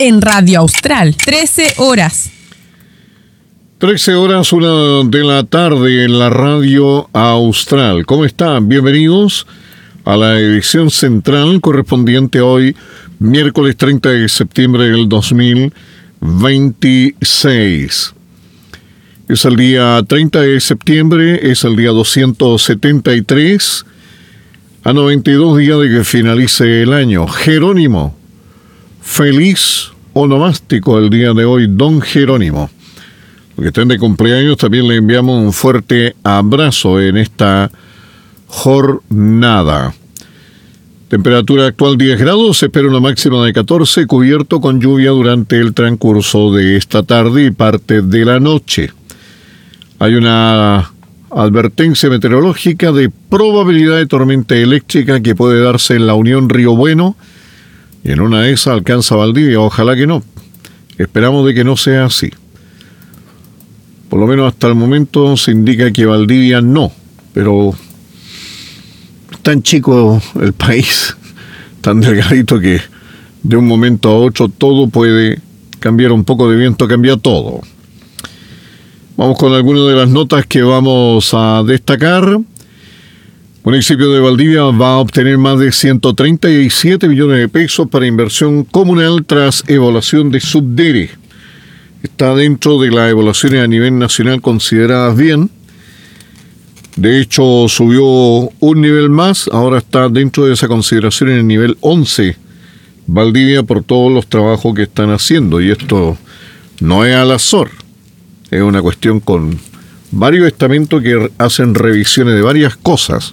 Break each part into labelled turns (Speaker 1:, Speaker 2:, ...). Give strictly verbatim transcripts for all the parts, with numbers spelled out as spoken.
Speaker 1: en Radio Austral, trece horas.
Speaker 2: trece horas, una de la tarde en la Radio Austral. ¿Cómo están? Bienvenidos a la edición central correspondiente hoy, miércoles treinta de septiembre del dos mil veintiséis. Es el día treinta de septiembre, es el día doscientos setenta y tres, a noventa y dos días de que finalice el año. Jerónimo, feliz onomástico el día de hoy, don Jerónimo. Los que estén de cumpleaños también le enviamos un fuerte abrazo en esta jornada. Temperatura actual diez grados, se espera una máxima de catorce, cubierto con lluvia durante el transcurso de esta tarde y parte de la noche. Hay una advertencia meteorológica de probabilidad de tormenta eléctrica que puede darse en la Unión Río Bueno, y en una de esas alcanza Valdivia. Ojalá que no. Esperamos de que no sea así. Por lo menos hasta el momento se indica que Valdivia no, pero es tan chico el país, tan delgadito, que de un momento a otro todo puede cambiar. Un poco de viento cambia todo. Vamos con algunas de las notas que vamos a destacar. El municipio de Valdivia va a obtener más de ciento treinta y siete millones de pesos para inversión comunal tras evaluación de Subdere. Está dentro de las evaluaciones a nivel nacional consideradas bien. De hecho, subió un nivel más. Ahora está dentro de esa consideración en el nivel once. Valdivia, por todos los trabajos que están haciendo. Y esto no es al azar. Es una cuestión con varios estamentos que hacen revisiones de varias cosas.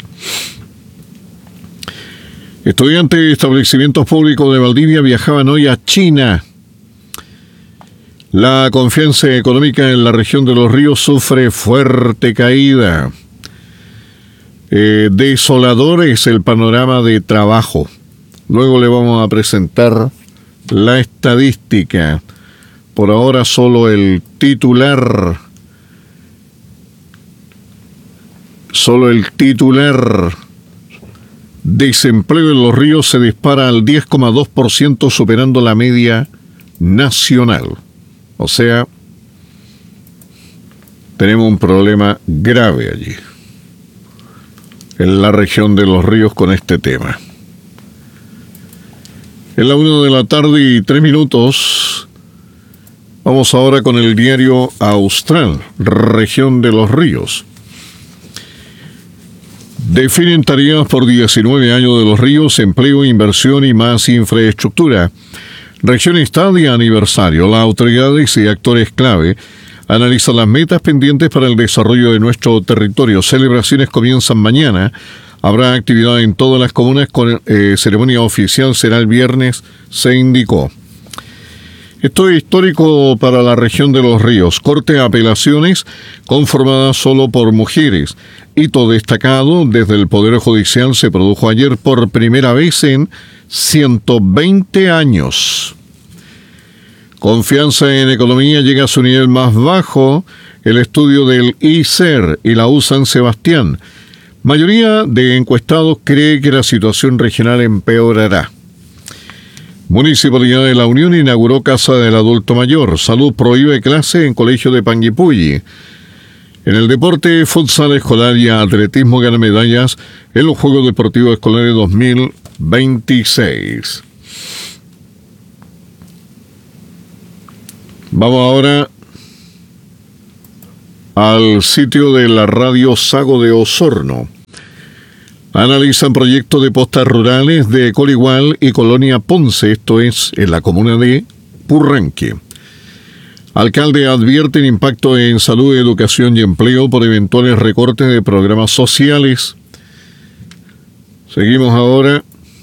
Speaker 2: Estudiantes de establecimientos públicos de Valdivia viajaban hoy a China. La confianza económica en la región de Los Ríos sufre fuerte caída. Eh, desolador es el panorama de trabajo. Luego le vamos a presentar la estadística. Por ahora solo el titular, solo el titular. Desempleo en Los Ríos se dispara al diez coma dos por ciento, superando la media nacional. O sea, tenemos un problema grave allí, en la región de Los Ríos, con este tema. Es la una de la tarde y tres minutos. Vamos ahora con el diario Austral, región de Los Ríos. Definen tareas por diecinueve años de Los Ríos, empleo, inversión y más infraestructura. Región está de aniversario. Las autoridades y actores clave analizan las metas pendientes para el desarrollo de nuestro territorio. Celebraciones comienzan mañana. Habrá actividad en todas las comunas. Con eh, ceremonia oficial será el viernes, se indicó. Esto es histórico para la región de Los Ríos. Corte de apelaciones conformada solo por mujeres. Hito destacado desde el Poder Judicial se produjo ayer por primera vez en ciento veinte años. Confianza en economía llega a su nivel más bajo. El estudio del I C E R y la U San Sebastián. Mayoría de encuestados cree que la situación regional empeorará. Municipalidad de La Unión inauguró Casa del Adulto Mayor. Salud prohíbe clase en colegio de Panguipulli. En el deporte, futsal escolar y atletismo gana medallas en los Juegos Deportivos Escolares dos mil veintiséis. Vamos ahora al sitio de la radio Sago de Osorno. Analizan proyectos de postas rurales de Coligual y Colonia Ponce, esto es en la comuna de Purranque. Alcalde advierten impacto en salud, educación y empleo por eventuales recortes de programas sociales. Seguimos ahora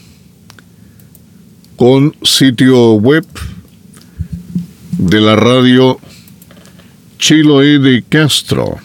Speaker 2: con sitio web de la radio Chiloé de Castro.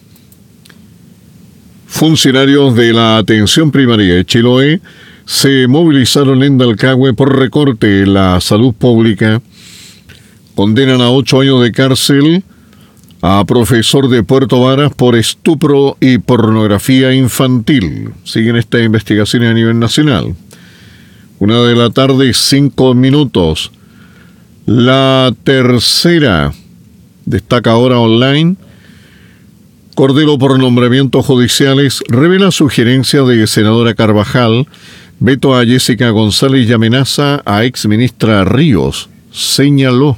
Speaker 2: Funcionarios de la atención primaria de Chiloé se movilizaron en Dalcahue por recorte en la salud pública. Condenan a ocho años de cárcel a profesor de Puerto Varas por estupro y pornografía infantil. Siguen estas investigaciones a nivel nacional. Una de la tarde, cinco minutos. La tercera destaca ahora online. Cordero por nombramientos judiciales revela sugerencia de senadora Carvajal, veto a Jessica González y amenaza a exministra Ríos, señaló.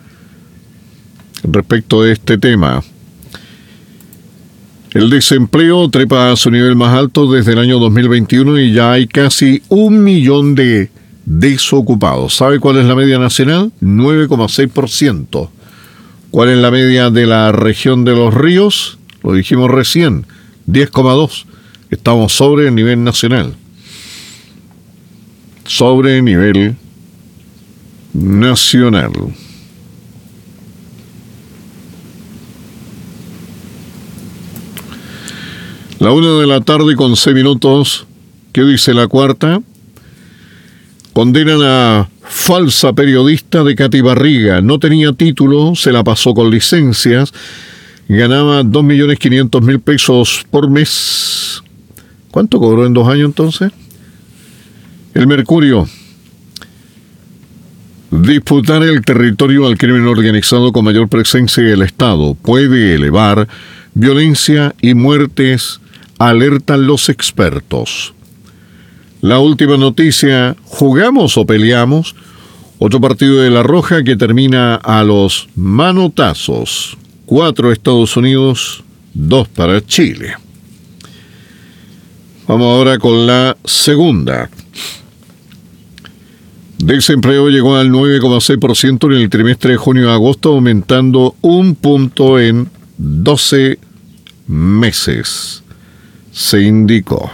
Speaker 2: Respecto de este tema, el desempleo trepa a su nivel más alto desde el año dos mil veintiuno y ya hay casi un millón de desocupados. ¿Sabe cuál es la media nacional? nueve coma seis por ciento. ¿Cuál es la media de la región de Los Ríos? Lo dijimos recién, diez coma dos. Estamos sobre el nivel nacional. Sobre el nivel nacional. La una de la tarde con seis minutos. ¿Qué dice la cuarta? Condenan a falsa periodista de Katy Barriga. No tenía título, se la pasó con licencias. Ganaba dos millones quinientos mil pesos por mes. ¿Cuánto cobró en dos años entonces? El Mercurio. Disputar el territorio al crimen organizado con mayor presencia del Estado puede elevar violencia y muertes, alertan los expertos. La última noticia, ¿jugamos o peleamos? Otro partido de La Roja que termina a los manotazos. Cuatro Estados Unidos, dos para Chile. Vamos ahora con la segunda. Desempleo llegó al nueve coma seis por ciento en el trimestre de junio a agosto, aumentando un punto en doce meses, se indicó.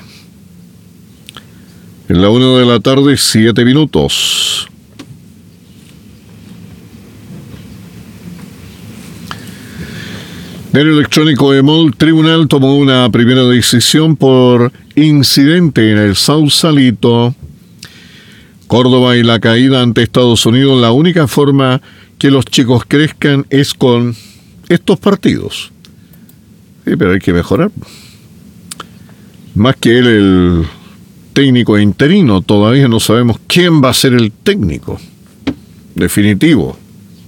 Speaker 2: En la una de la tarde, siete minutos. En el electrónico E M O L, tribunal tomó una primera decisión por incidente en el Sausalito, Córdoba y la caída ante Estados Unidos. La única forma que los chicos crezcan es con estos partidos. Sí, pero hay que mejorar. Más que él, el técnico interino, todavía no sabemos quién va a ser el técnico definitivo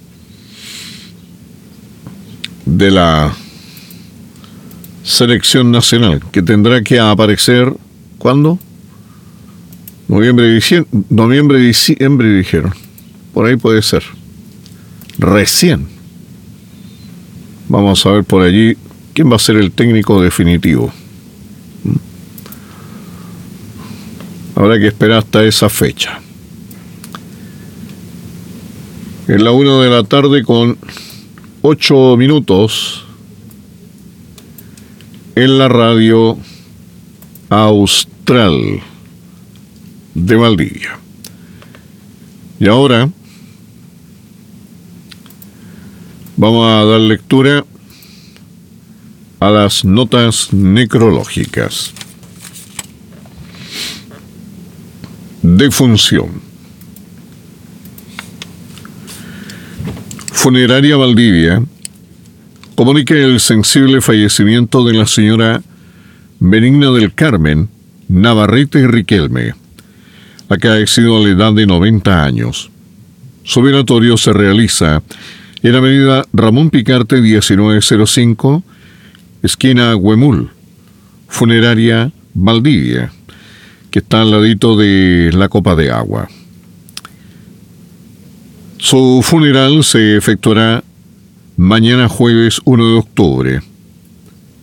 Speaker 2: de la selección nacional, que tendrá que aparecer, ¿cuándo? Noviembre, diciembre, noviembre, diciembre dijeron. Por ahí puede ser. Recién. Vamos a ver por allí quién va a ser el técnico definitivo. Habrá que esperar hasta esa fecha. En la una de la tarde con ocho minutos en la radio Austral de Valdivia. Y ahora vamos a dar lectura a las notas necrológicas. Defunción. Funeraria Valdivia comunica el sensible fallecimiento de la señora Benigna del Carmen Navarrete Riquelme, acaecido a la edad de noventa años. Su velatorio se realiza en avenida Ramón Picarte diecinueve cero cinco, esquina Huemul, Funeraria Valdivia, que está al ladito de la Copa de Agua. Su funeral se efectuará mañana jueves uno de octubre.